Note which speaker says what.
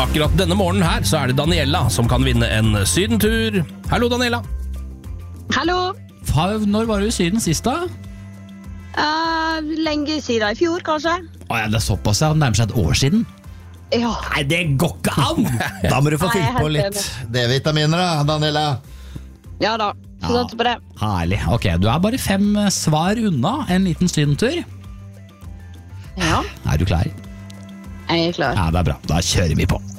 Speaker 1: Akkurat denne morgenen her så det Daniela som kan vinne en sydentur. Hallo, Daniela.
Speaker 2: Hallo.
Speaker 3: Når var du I Syden sist da?
Speaker 2: Lenge siden I fjor, kanskje.
Speaker 3: Åja, det såpass, ja. Det nærmer seg et år siden.
Speaker 2: Ja.
Speaker 3: Nei, det går ikke an!
Speaker 4: Da må du få
Speaker 2: Nei, jeg
Speaker 4: fylt på
Speaker 2: helt
Speaker 4: litt D-vitaminer da, Daniela.
Speaker 2: Ja da, så satser på det.
Speaker 3: Herlig. Ok, du bare 5 svar unna en liten sydentur.
Speaker 2: Ja,
Speaker 3: Du klar?
Speaker 2: jeg klar.
Speaker 3: Ja, det bra. Da kjører vi på.